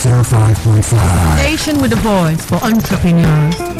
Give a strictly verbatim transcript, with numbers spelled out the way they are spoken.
one oh five point five. Station with a voice for entrepreneurs.